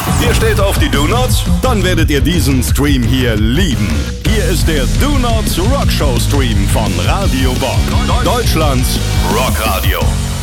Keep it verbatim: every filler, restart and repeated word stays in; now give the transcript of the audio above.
Ihr steht auf die Do-Nots? Dann werdet ihr diesen Stream hier lieben. Hier ist der Do-Nots Rock Show Stream von Radio Bock. Deutschlands Rockradio.